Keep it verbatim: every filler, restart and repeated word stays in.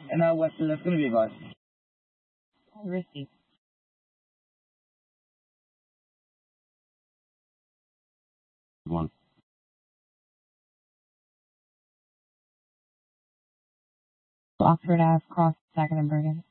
And uh, what's that's gonna be, boss? Receipt. One. Oxford Ave, Cross, Second and Bergen.